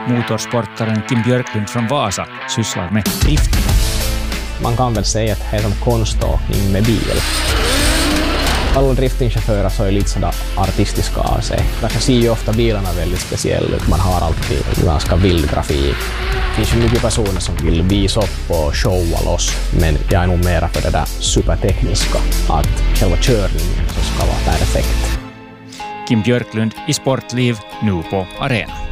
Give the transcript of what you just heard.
Motorsportaren Kim Björklund från Vasa sysslar med drifting. Man kan väl säga att det är som konståkning med bil. Alla driftingchaufförer så är lite sådär artistiska av sig. Därför ser ju ofta bilarna väldigt speciella ut. Man har alltid ganska vild grafik. Det finns ju mycket personer som vill visa upp och showa loss. Men jag är nog mera för det där supertekniska. Att själva körningen så ska vara perfekt. Kim Björklund i Sportliv nu på Arena.